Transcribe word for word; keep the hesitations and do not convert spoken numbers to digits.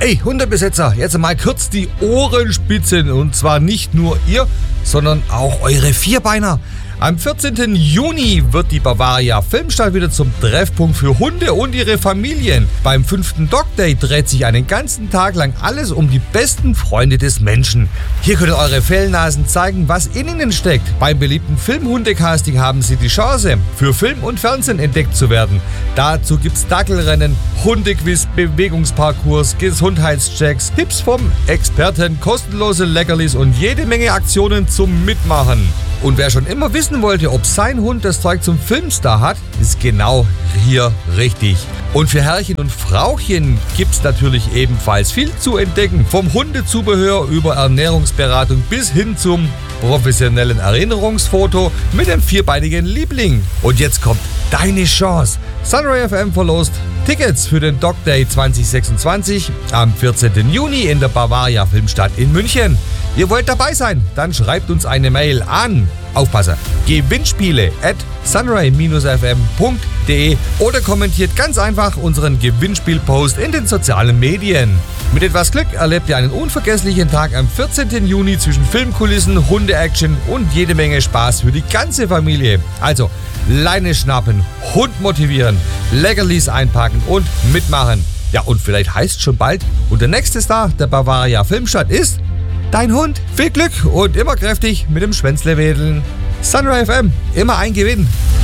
Ey, Hundebesitzer, jetzt mal kurz die Ohren spitzen. Und zwar nicht nur ihr, sondern auch eure Vierbeiner. Am vierzehnten Juni wird die Bavaria Filmstadt wieder zum Treffpunkt für Hunde und ihre Familien. Beim fünften Dog Day dreht sich einen ganzen Tag lang alles um die besten Freunde des Menschen. Hier könnt ihr eure Fellnasen zeigen, was in ihnen steckt. Beim beliebten Filmhundecasting haben sie die Chance, für Film und Fernsehen entdeckt zu werden. Dazu gibt's Dackelrennen, Hundequiz, Bewegungsparcours, Gesundheitschecks, Tipps vom Experten, kostenlose Leckerlis und jede Menge Aktionen zum Mitmachen. Und wer schon immer wissen wollte, ob sein Hund das Zeug zum Filmstar hat, ist genau hier richtig. Und für Herrchen und Frauchen gibt's natürlich ebenfalls viel zu entdecken. Vom Hundezubehör über Ernährungsberatung bis hin zum professionellen Erinnerungsfoto mit dem vierbeinigen Liebling. Und jetzt kommt deine Chance. Sunray F M verlost Tickets für den Dog Day zwanzig sechsundzwanzig am vierzehnten Juni in der Bavaria Filmstadt in München. Ihr wollt dabei sein? Dann schreibt uns eine Mail an, aufpasse, gewinnspiele at sunray dash f m punkt d e oder kommentiert ganz einfach unseren Gewinnspielpost in den sozialen Medien. Mit etwas Glück erlebt ihr einen unvergesslichen Tag am vierzehnten Juni zwischen Filmkulissen, Hunde-Action und jede Menge Spaß für die ganze Familie. Also Leine schnappen, Hund motivieren, Leckerlis einpacken und mitmachen. Ja, und vielleicht heißt schon bald, und der nächste Star der Bavaria Filmstadt ist dein Hund. Viel Glück und immer kräftig mit dem Schwänzle wedeln. Sunray F M, immer ein Gewinn.